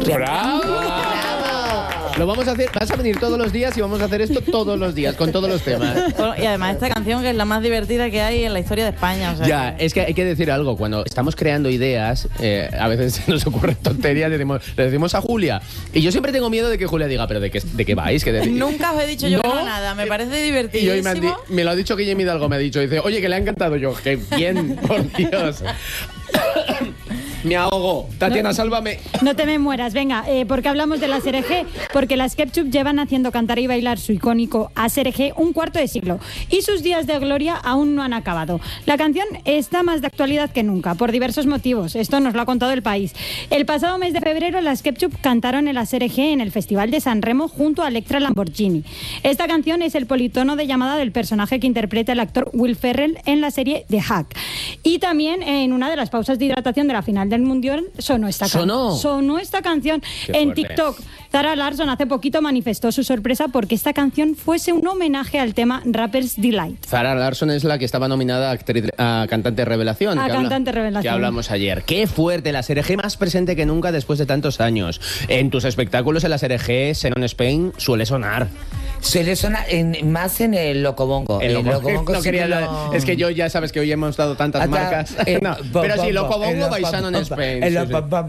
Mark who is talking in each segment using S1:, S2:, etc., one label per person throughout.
S1: ¡Bravo!
S2: Lo vamos a hacer, vas a venir todos los días y vamos a hacer esto todos los días, con todos los temas.
S3: Bueno, y además esta canción que es la más divertida que hay en la historia de España. O sea,
S2: Ya, es que hay que decir algo. Cuando estamos creando ideas, a veces se nos ocurren tonterías, le decimos a Julia. Y yo siempre tengo miedo de que Julia diga, ¿pero de qué vais?
S3: Nunca os he dicho yo
S2: No.
S3: nada, me parece
S2: Y
S3: divertidísimo.
S2: hoy me lo ha dicho Guillermo Hidalgo, me ha dicho, dice, oye, que le ha encantado. Yo, qué bien, por Dios. Me ahogo. Tatiana, sálvame.
S4: No te me mueras, venga, porque hablamos de la SRG, porque las Ketchup llevan haciendo cantar y bailar su icónico ASRG un cuarto de siglo y sus días de gloria aún no han acabado. La canción está más de actualidad que nunca, por diversos motivos. Esto nos lo ha contado El País. El pasado mes de febrero, las Ketchup cantaron el ASRG en el Festival de San Remo junto a Electra Lamborghini. Esta canción es el politono de llamada del personaje que interpreta el actor Will Ferrell en la serie The Hack. Y también en una de las pausas de hidratación de la final del Mundial sonó esta canción. Sonó esta canción en TikTok. Zara Larsson hace poquito manifestó su sorpresa porque esta canción fuese un homenaje al tema Rapper's Delight.
S2: Zara Larsson es la que estaba nominada a Cantante Revelación. Que hablamos ayer. Qué fuerte, la SRG más presente que nunca después de tantos años. En tus espectáculos en la SRG, Xenon Spain, suele sonar.
S1: Suele sonar más en el Locobongo.
S2: El
S1: Locobongo
S2: no
S1: sí
S2: quería
S1: que
S2: lo... Es que yo ya sabes que hoy hemos dado tantas marcas. No, pero sí, Locobongo by Xenon Spain.
S1: El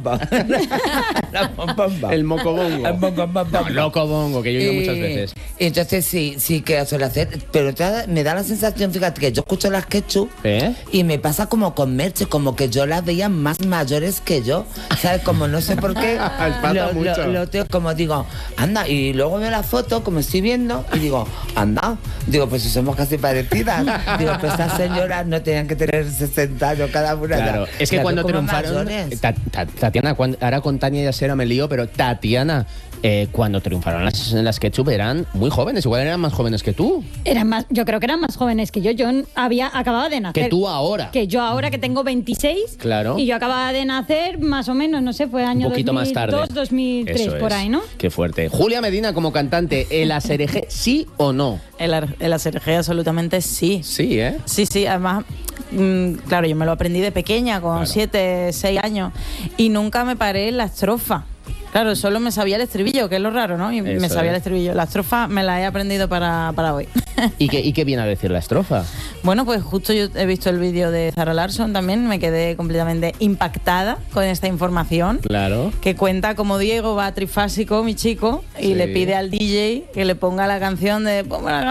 S2: El Mocobongo. No, Locobongo, que yo he ido muchas veces.
S1: Entonces sí que suele hacer. Pero me da la sensación, fíjate, que yo escucho las Ketchup y me pasa como con Merche, como que yo las veía más mayores que yo. ¿Sabes? Como no sé por qué. Lo tengo, como digo, anda, y luego veo la foto, como estoy viendo, y digo, anda. Digo, pues si somos casi parecidas. Digo, pues estas señoras no tenían que tener 60 años cada una.
S2: Claro, es que cuando triunfaron. Tatiana, ahora con Tania y Asera me lío, pero Tatiana. Cuando triunfaron las Ketchup eran muy jóvenes, igual eran más jóvenes que tú.
S4: Yo creo que eran más jóvenes que yo. Yo acababa de nacer.
S2: Que tú ahora.
S4: Que yo ahora que tengo 26.
S2: Claro.
S4: Y yo acababa de nacer más o menos, no sé, fue año 2002, más tarde. 2003, por ahí, ¿no?
S2: Qué fuerte. Julia Medina como cantante, ¿el ASRG sí o no?
S3: El ASRG absolutamente sí.
S2: Sí, ¿eh?
S3: Sí, además... claro, yo me lo aprendí de pequeña, con 7, 6 años, y nunca me paré en la estrofa. Claro, solo me sabía el estribillo, que es lo raro, ¿no? Y eso me sabía el estribillo. La estrofa me la he aprendido para hoy.
S2: ¿Y qué viene a decir la estrofa?
S3: Bueno, pues justo yo he visto el vídeo de Zara Larsson también, me quedé completamente impactada con esta información. Claro. Que cuenta cómo Diego va trifásico, mi chico, y le pide al DJ que le ponga la canción de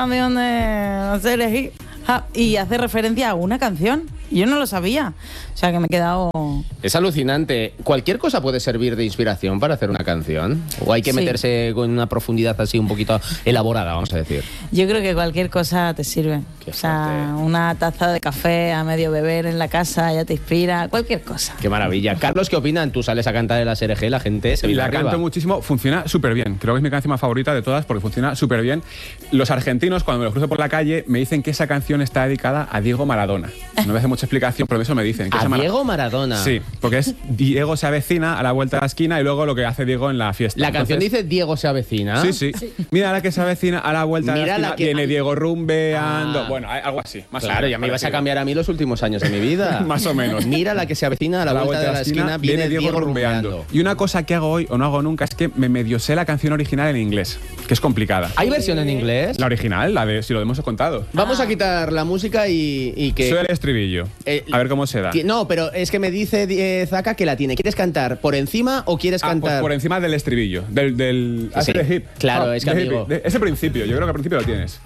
S3: ASRG. Y hace referencia a una canción. Yo no lo sabía. O sea, que me he quedado...
S2: Es alucinante. ¿Cualquier cosa puede servir de inspiración para hacer una canción? ¿O hay que meterse con una profundidad así un poquito elaborada, vamos a decir?
S3: Yo creo que cualquier cosa te sirve. O sea, una taza de café a medio beber en la casa ya te inspira. Cualquier cosa.
S2: Qué maravilla. Carlos, ¿qué opinan? Tú sales a cantar el ASRG, la gente se viene arriba.
S5: La canto muchísimo. Funciona súper bien. Creo que es mi canción más favorita de todas porque funciona súper bien. Los argentinos, cuando me los cruzo por la calle, me dicen que esa canción está dedicada a Diego Maradona. No me hace mucha explicación, pero eso me dicen. Que
S2: ¿A Diego Maradona?
S5: Sí, porque es Diego se avecina a la vuelta de la esquina y luego lo que hace Diego en la fiesta.
S2: ¿La canción dice Diego se avecina?
S5: Sí. Mira la que se avecina a la vuelta de la esquina, viene Diego rumbeando. Bueno, algo así.
S2: Claro, ya me ibas a cambiar a mí los últimos años de mi vida.
S5: Más o menos.
S2: Mira la que se avecina a la vuelta de la esquina, viene Diego rumbeando.
S5: Y una cosa que hago hoy o no hago nunca es que me medio sé la canción original en inglés, que es complicada.
S2: ¿Hay versión en inglés?
S5: La original, la de si lo hemos contado.
S2: Vamos a quitar la música y que...
S5: Soy el estribillo. A ver cómo se da.
S2: No, pero es que me dice Zaka que la tiene. ¿Quieres cantar por encima o quieres cantar...?
S5: Pues por encima del estribillo, del hip.
S2: Claro, es que amigo...
S5: Ese principio, yo creo que al principio lo tienes.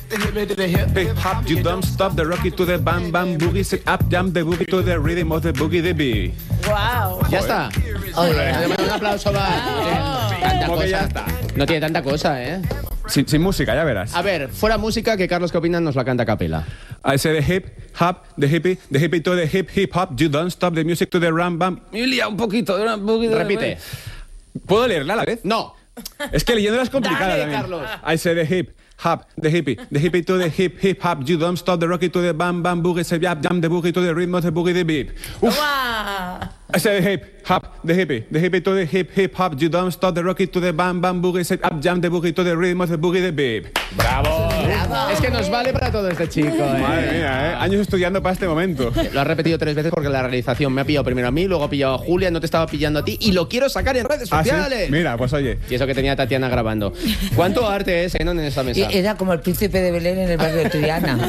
S5: Hip hop, you don't stop the rocky to the bam bam boogie, sit up, jump the boogie to the rhythm of the boogie the bee.
S3: Wow.
S2: Ya está. Un aplauso No tiene tanta cosa, ¿eh?
S5: Sin música, ya verás.
S2: A ver, fuera música, que Carlos, ¿qué opinan? Nos la canta a capela.
S5: I say the hip hop, the hippie to the hip hop, you don't stop the music to the ram bam. Y lía un poquito.
S2: Repite.
S5: ¿Puedo leerla a la vez?
S2: No.
S5: Es que leyéndola es complicada.
S2: Dale,
S5: también.
S2: Carlos.
S5: I say the hip hop, the hippie to the hip hop, you don't stop the rocky to the bam bam boogie, say jam the boogie to the rhythm of the boogie the beat.
S3: Wow.
S5: I say hip hop, the hippie to the hip hop, you don't stop the rocky to the bam bam boogie, say up jam the boogie to the rhythm of the boogie the beep.
S2: ¡Bravo! Es que nos vale para todo este chico,
S5: Madre mía, años estudiando para este momento.
S2: Lo has repetido 3 veces porque la realización me ha pillado primero a mí, luego ha pillado a Julia, no te estaba pillando a ti y lo quiero sacar en redes sociales.
S5: ¿Sí? Mira, pues oye.
S2: Y eso que tenía Tatiana grabando. ¿Cuánto arte es, Enon, en esta mesa?
S1: Era como el príncipe de Belén en el barrio de Triana.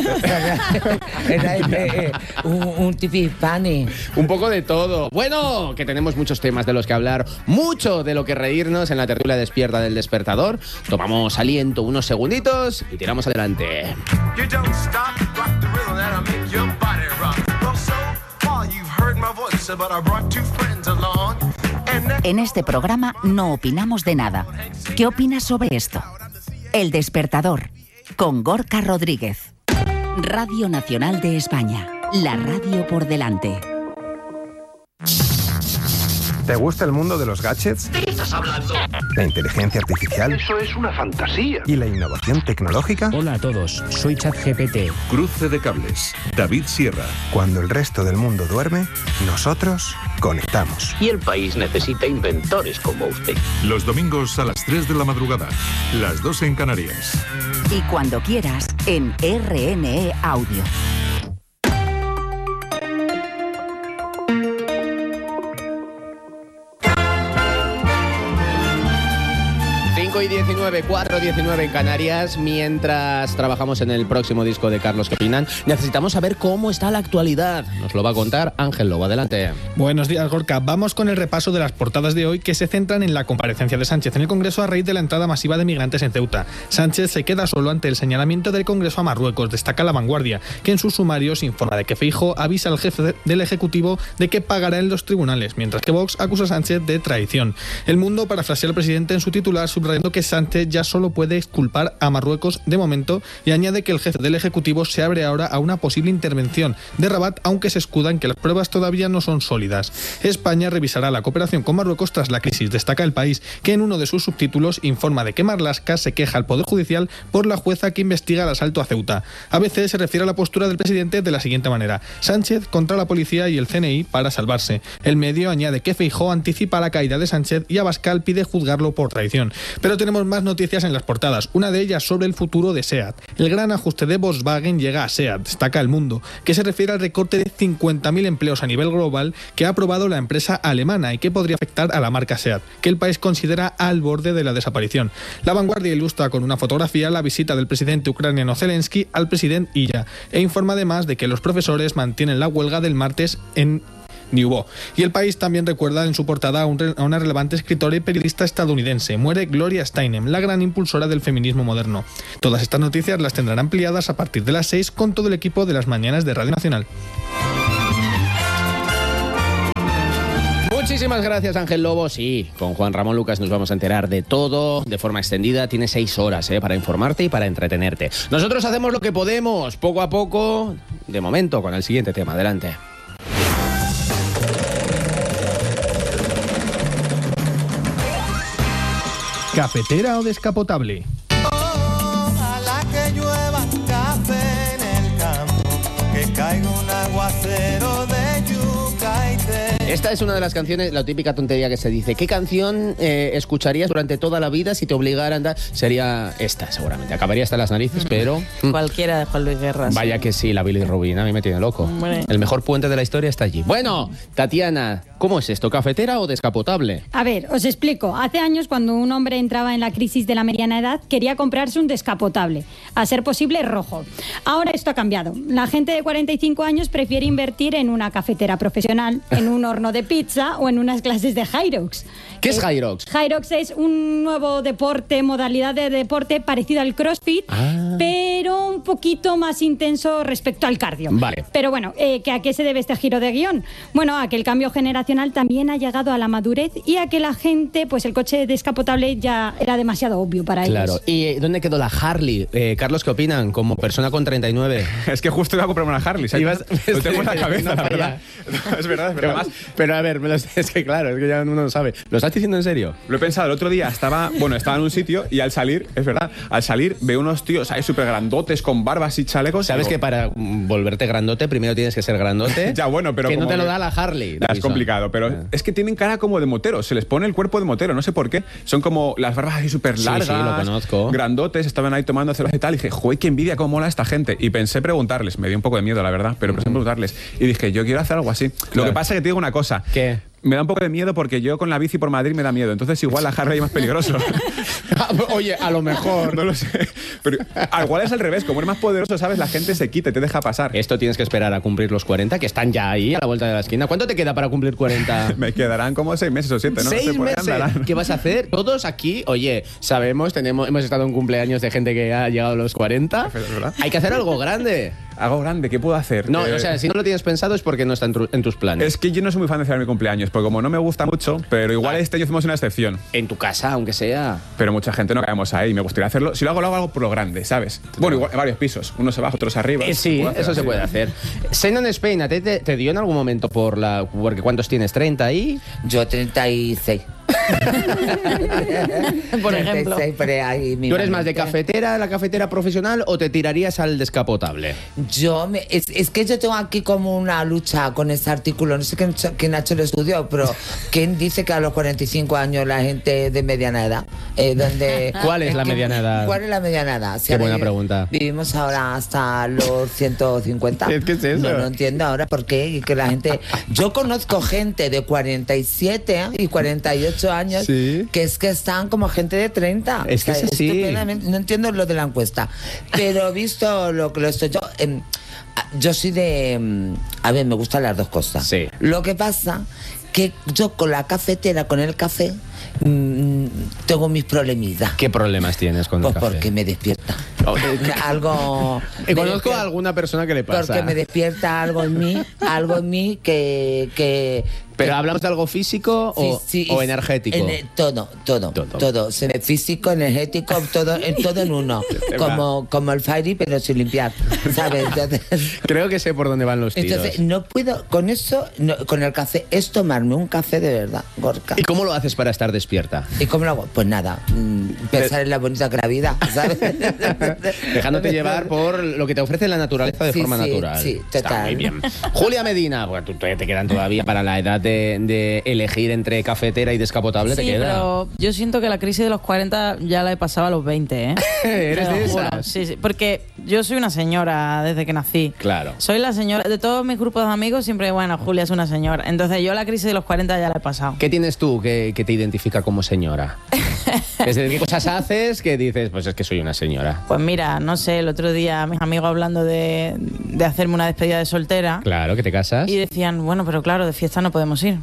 S1: Era un tipipani.
S2: Un poco de todo. Bueno, que tenemos muchos temas de los que hablar, mucho de lo que reírnos en la tertulia despierta del Despertador. Tomamos aliento unos segunditos y tiramos adelante.
S6: En este programa no opinamos de nada. ¿Qué opinas sobre esto? El Despertador, con Gorka Rodríguez. Radio Nacional de España, la radio por delante.
S7: ¿Te gusta el mundo de los gadgets?
S8: ¿De qué estás hablando?
S7: ¿La inteligencia artificial?
S8: Eso es una fantasía.
S7: ¿Y la innovación tecnológica?
S9: Hola a todos, soy ChatGPT.
S10: Cruce de cables, David Sierra.
S7: Cuando el resto del mundo duerme, nosotros conectamos.
S8: Y el país necesita inventores como usted.
S10: Los domingos a las 3 de la madrugada, las 2 en Canarias.
S6: Y cuando quieras, en RNE Audio.
S2: Y 19, 4:19 en Canarias. Mientras trabajamos en el próximo disco de Carlos, ¿qué opinan? Necesitamos saber cómo está la actualidad. Nos lo va a contar Ángel Lobo. Adelante.
S11: Buenos días, Gorka. Vamos con el repaso de las portadas de hoy que se centran en la comparecencia de Sánchez en el Congreso a raíz de la entrada masiva de migrantes en Ceuta. Sánchez se queda solo ante el señalamiento del Congreso a Marruecos. Destaca La Vanguardia, que en sus sumarios informa de que Feijóo avisa al jefe del Ejecutivo de que pagará en los tribunales, mientras que Vox acusa a Sánchez de traición. El Mundo parafrasea al presidente en su titular, subrayando que Sánchez ya solo puede exculpar a Marruecos de momento y añade que el jefe del Ejecutivo se abre ahora a una posible intervención de Rabat, aunque se escuda en que las pruebas todavía no son sólidas. España revisará la cooperación con Marruecos tras la crisis. Destaca El País, que en uno de sus subtítulos informa de que Marlaska se queja al Poder Judicial por la jueza que investiga el asalto a Ceuta. ABC se refiere a la postura del presidente de la siguiente manera: Sánchez contra la policía y el CNI para salvarse. El Medio añade que Feijóo anticipa la caída de Sánchez y Abascal pide juzgarlo por traición. Pero tenemos más noticias en las portadas, una de ellas sobre el futuro de SEAT. El gran ajuste de Volkswagen llega a SEAT, destaca El Mundo, que se refiere al recorte de 50.000 empleos a nivel global que ha aprobado la empresa alemana y que podría afectar a la marca SEAT, que el país considera al borde de la desaparición. La Vanguardia ilustra con una fotografía la visita del presidente ucraniano Zelensky al presidente Illa e informa además de que los profesores mantienen la huelga del martes en Niubó. Y El País también recuerda en su portada a una relevante escritora y periodista estadounidense. Muere Gloria Steinem, la gran impulsora del feminismo moderno. Todas estas noticias las tendrán ampliadas a partir de las 6 con todo el equipo de las mañanas de Radio Nacional.
S2: Muchísimas gracias, Ángel Lobo. Sí, con Juan Ramón Lucas nos vamos a enterar de todo de forma extendida. Tienes 6 horas para informarte y para entretenerte. Nosotros hacemos lo que podemos, poco a poco, de momento, con el siguiente tema. Adelante.
S11: ¿Cafetera o descapotable?
S12: Ojalá que llueva café en el campo, que caiga un aguacero de yuca y té.
S2: Esta es una de las canciones, la típica tontería que se dice. ¿Qué canción escucharías durante toda la vida si te obligara a andar? Sería esta, seguramente. Acabaría hasta las narices, pero...
S3: Cualquiera de Juan Luis Guerra.
S2: Vaya sí. Que sí, la bilirrubina a mí me tiene loco. Hombre. El mejor puente de la historia está allí. Bueno, Tatiana, ¿cómo es esto? ¿Cafetera o descapotable?
S4: A ver, os explico. Hace años, cuando un hombre entraba en la crisis de la mediana edad, quería comprarse un descapotable, a ser posible rojo. Ahora esto ha cambiado. La gente de 45 años prefiere invertir en una cafetera profesional, en un horno de pizza o en unas clases de Hyrox.
S2: ¿Qué es Hyrox?
S4: Hyrox es un nuevo deporte, modalidad de deporte parecido al CrossFit, pero un poquito más intenso respecto al cardio.
S2: Vale.
S4: Pero bueno, ¿a qué se debe este giro de guión? Bueno, a que el cambio generacional también ha llegado a la madurez y a que la gente, pues el coche descapotable ya era demasiado obvio para ellos.
S2: Claro. ¿Y dónde quedó la Harley? Carlos, ¿qué opinan? Como persona con 39.
S5: Es que justo iba a comprarme una Harley. Lo tengo en la cabeza, la verdad. Es verdad.
S2: Pero a ver, es que claro, es que ya uno no sabe. ¿Lo estás estás diciendo en serio?
S5: Lo he pensado, el otro día estaba en un sitio y al salir, es verdad, veo unos tíos ahí súper grandotes con barbas y chalecos.
S2: ¿Sabes que para volverte grandote primero tienes que ser grandote?
S5: Ya, bueno, pero...
S2: Que no te lo da la Harley.
S5: Es complicado, pero es que tienen cara como de motero, se les pone el cuerpo de motero, no sé por qué. Son como las barbas así súper largas,
S2: sí, lo conozco.
S5: Grandotes, estaban ahí tomando cerveza y tal, y dije, joder, qué envidia, cómo mola esta gente. Y pensé preguntarles, me dio un poco de miedo, la verdad, pero pensé preguntarles. Y dije, yo quiero hacer algo así. Claro. Lo que pasa es que te digo una cosa.
S2: ¿Qué?
S5: Me da un poco de miedo porque yo con la bici por Madrid me da miedo. Entonces igual la Harley es más peligroso.
S2: Oye, a lo mejor.
S5: No lo sé. Pero igual es al revés. Como eres más poderoso, ¿sabes? La gente se quita y te deja pasar.
S2: Esto tienes que esperar a cumplir los 40, que están ya ahí, a la vuelta de la esquina. ¿Cuánto te queda para cumplir 40?
S5: Me quedarán como 6 meses o 7, ¿no?
S2: 6 meses. ¿Qué vas a hacer? Todos aquí, oye, sabemos, hemos estado en cumpleaños de gente que ha llegado a los 40. Hay que hacer algo grande.
S5: Algo grande, ¿qué puedo hacer?
S2: No, o sea, si no lo tienes pensado es porque no está en tus planes.
S5: Es que yo no soy muy fan de celebrar mi cumpleaños, porque como no me gusta mucho, pero igual este año hacemos una excepción.
S2: En tu casa, aunque sea.
S5: Pero mucha gente no caemos ahí, me gustaría hacerlo. Si lo hago algo por lo grande, ¿sabes? Bueno, igual varios pisos, unos abajo, otros arriba.
S2: Sí, eso se puede hacer. Xenon Spain, ¿a ti te dio en algún momento porque ¿cuántos tienes? ¿30 ahí?
S1: Yo 36.
S3: Por ejemplo.
S2: ¿Tú eres más de cafetera, la cafetera profesional, o te tirarías al descapotable?
S1: Es que yo tengo aquí como una lucha con ese artículo. No sé quién ha hecho el estudio, pero ¿quién dice que a los 45 años la gente de mediana edad?
S2: ¿Cuál es la mediana edad?
S1: ¿Cuál es la mediana edad?
S2: Qué buena pregunta.
S1: Vivimos ahora hasta los 150.
S2: ¿Qué es eso?
S1: No entiendo ahora por qué. Que la gente... Yo conozco gente de 47 y 48 años que están como gente de 30.
S2: Es que es así.
S1: No entiendo lo de la encuesta, pero visto lo que lo estoy yo soy de... A ver, me gustan las dos cosas.
S2: Sí.
S1: Lo que pasa que yo con la cafetera, con el café, tengo mis problemitas.
S2: ¿Qué problemas tienes con el café?
S1: Porque me despierta. Algo...
S2: Conozco a alguna persona que le pasa.
S1: Porque me despierta algo en mí que
S2: ¿Pero hablamos de algo físico o energético?
S1: Todo. Físico, energético, todo en uno. Como el Fairy, pero sin limpiar, ¿sabes? Entonces,
S2: creo que sé por dónde van los tiros.
S1: Entonces, no puedo, con eso, con el café, es tomarme un café de verdad, Gorka.
S2: ¿Y cómo lo haces para estar despierta?
S1: ¿Y cómo lo hago? Pues nada, pensar en la bonita que la vida, ¿sabes?
S2: Dejándote llevar por lo que te ofrece la naturaleza de forma natural.
S1: Sí, total.
S2: Está muy bien. Julia Medina, bueno, tú te quedan todavía para la edad de elegir entre cafetera y descapotable, te queda.
S3: Pero yo siento que la crisis de los 40 ya la he pasado a los 20, ¿eh?
S2: ¿Eres de esas?
S3: Sí, porque yo soy una señora desde que nací.
S2: Claro.
S3: Soy la señora, de todos mis grupos de amigos siempre, bueno, Julia es una señora. Entonces yo la crisis de los 40 ya la he pasado.
S2: ¿Qué tienes tú que te identifica como señora? Es decir, ¿qué cosas haces que dices, pues es que soy una señora?
S3: Pues mira, no sé, el otro día mis amigos hablando de hacerme una despedida de soltera.
S2: Claro, que te casas.
S3: Y decían, bueno, pero claro, de fiesta no podemos ir.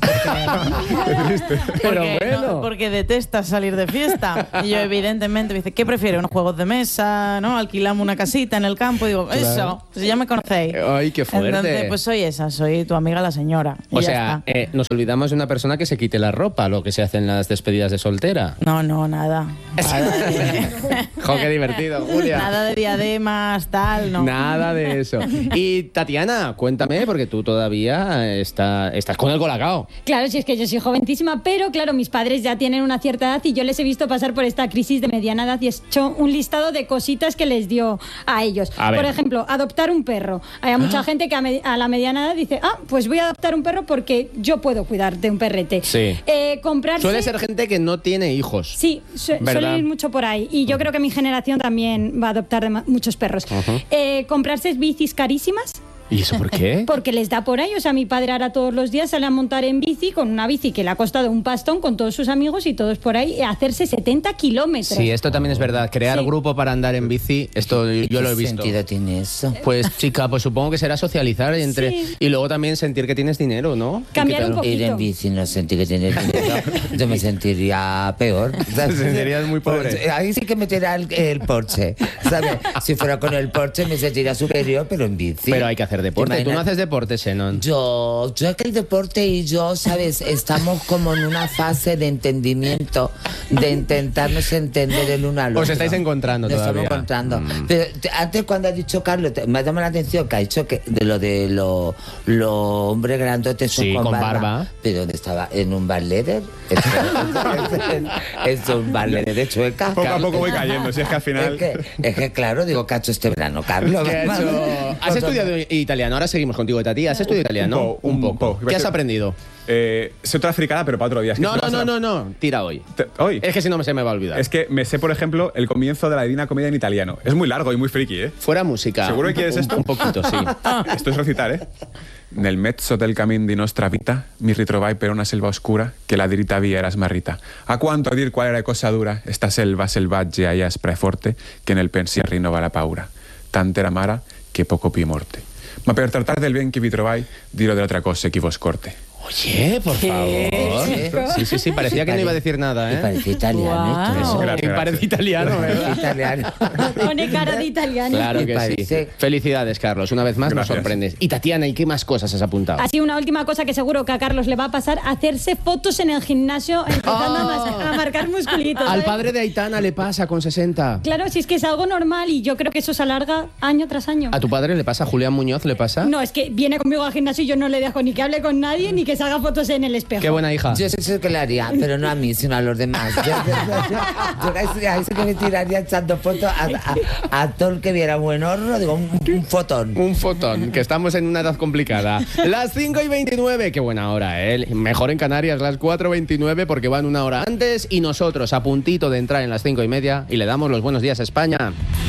S3: Porque detestas salir de fiesta. Y yo, evidentemente, me dice, ¿qué prefieres? ¿Unos juegos de mesa? ¿No? Alquilamos una casita en el campo. Y digo, claro. Eso, si ya me conocéis.
S2: Ay, qué fuerte.
S3: Entonces, pues soy esa, soy tu amiga la señora.
S2: O sea, nos olvidamos de una persona que se quite la ropa, lo que se hace en las despedidas de soltera.
S3: No, nada.
S2: Jo, qué divertido, Julia.
S3: Nada de diademas, tal, no.
S2: Nada de eso. Y Tatiana, cuéntame, porque tú todavía estás con el colacao.
S4: Claro, si es que yo soy jovencísima, pero claro, mis padres ya tienen una cierta edad y yo les he visto pasar por esta crisis de mediana edad y he hecho un listado de cositas que les dio a ellos. Por ejemplo, adoptar un perro. Hay mucha gente que a la mediana edad dice, pues voy a adoptar un perro porque yo puedo cuidar de un perrete.
S2: Sí.
S4: Comprarse...
S2: Suele ser gente que no tiene hijos.
S4: Sí, suele ir mucho por ahí. Y yo creo que mi generación también va a adoptar muchos perros. Comprarse bicis carísimas.
S2: ¿Y eso por qué?
S4: Porque les da por ahí. O sea, mi padre ahora todos los días sale a montar en bici con una bici que le ha costado un pastón con todos sus amigos y todos por ahí, hacerse 70 kilómetros.
S2: Sí, esto también es verdad. Crear grupo para andar en bici, esto yo lo he visto.
S1: ¿Qué sentido tiene eso?
S2: Pues chica, pues supongo que será socializar y luego también sentir que tienes dinero, ¿no?
S4: Cambiar un poquito.
S1: Ir en bici no sentir que tienes dinero. Yo me sentiría peor.
S2: Te sentirías muy pobre.
S1: Ahí sí que metería el Porsche, ¿sabes? Si fuera con el Porsche me sentiría superior, pero en bici.
S2: Pero hay que hacer deporte. ¿Tú no haces deporte, Xenon?
S1: Yo es que el deporte y yo, ¿sabes? Estamos como en una fase de entendimiento de intentarnos entender el uno al otro.
S2: Os estáis encontrando todavía.
S1: Nos estamos encontrando. Pero antes cuando ha dicho Carlos, me ha llamado la atención que ha dicho que de los hombres grandotes son con barba. Pero ¿dónde estaba? ¿En un bar leather? Es un bar leather de Chueca.
S5: Poco a poco voy cayendo, si es que al final...
S1: Es que claro, digo, cacho este verano, Carlos.
S2: ¿Has estudiado italiano? Ahora seguimos contigo, Tati. ¿Has estudiado italiano? Un poco. ¿Qué has aprendido?
S5: Sé otra fricada, pero para otro día. Es que
S2: no. Tira hoy.
S5: ¿Hoy?
S2: Es que si no se me va a olvidar.
S5: Es que me sé, por ejemplo, el comienzo de la Divina Comedia en italiano. Es muy largo y muy friki, ¿eh?
S2: Fuera música.
S5: ¿Seguro que quieres esto?
S2: Un poquito, sí.
S5: Esto es recitar, ¿eh? Nel mezzo del camin di nostra vita mi ritrovai per una selva oscura che la diritta via era smarrita. A quanto a dir qual era cosa dura esta selva selvaggia e aspra e forte che nel pensier rinnova la paura. Tant'era amara che poco più morte. Ma per tratar del bien che vi trovai, dirò dell'altra cosa che vos corte.
S2: Oye, por favor. Sí, parecía que no iba a decir nada, ¿eh?
S1: Parece italiano.
S2: Wow. Gracias. Parece italiano, ¿verdad?
S1: Italiano.
S4: Pone cara de italiano.
S2: Claro que sí. Felicidades, Carlos. Una vez más nos sorprendes. Y Tatiana, ¿y qué más cosas has apuntado?
S4: Así, una última cosa que seguro que a Carlos le va a pasar: hacerse fotos en el gimnasio empezando a marcar musculitos.
S2: Al padre de Aitana le pasa con 60.
S4: Claro, si es que es algo normal y yo creo que eso se alarga año tras año.
S2: ¿A tu padre le pasa? ¿A Julián Muñoz le pasa?
S4: No, es que viene conmigo al gimnasio y yo no le dejo ni que hable con nadie ni que se haga fotos en el espejo.
S2: Qué buena hija.
S1: Yo sé que le haría, pero no a mí, sino a los demás. Yo ahí sí que me tiraría echando fotos a todo el que viera buen horror, digo, un fotón.
S2: Un fotón, que estamos en una edad complicada. Las 5:29, qué buena hora, ¿eh? Mejor en Canarias, las 4:29, porque van una hora antes y nosotros a puntito de entrar en las 5:30 y le damos los buenos días a España.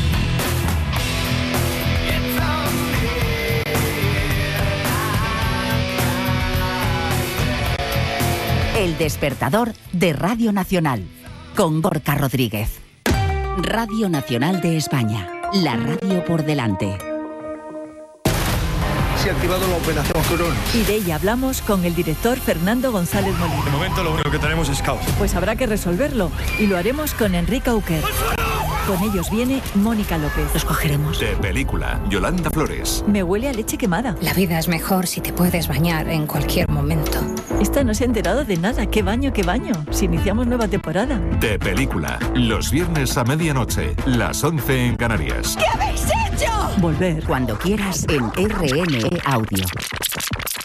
S6: El despertador de Radio Nacional, con Gorka Rodríguez. Radio Nacional de España, la radio por delante.
S13: Se ha activado la operación Corona.
S14: Y de ella hablamos con el director Fernando González Molina.
S13: De momento lo único que tenemos es caos.
S14: Pues habrá que resolverlo y lo haremos con Enrique Auquer. Con ellos viene Mónica López.
S6: Los cogeremos.
S10: De película, Yolanda Flores.
S14: Me huele a leche quemada.
S15: La vida es mejor si te puedes bañar en cualquier momento.
S14: Esta no se ha enterado de nada. ¿Qué baño, qué baño? Si iniciamos nueva temporada.
S10: De película, los viernes a medianoche, las 11 en Canarias.
S6: ¿Qué habéis hecho?
S14: Volver.
S6: Cuando quieras en RNE Audio.